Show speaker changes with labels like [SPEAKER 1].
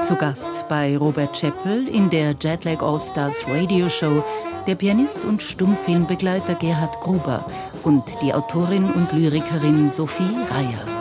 [SPEAKER 1] Zu Gast bei Robert Chappell in der Jetlag All-Stars Radio Show der Pianist und Stummfilmbegleiter Gerhard Gruber und die Autorin und Lyrikerin Sophie Reyer.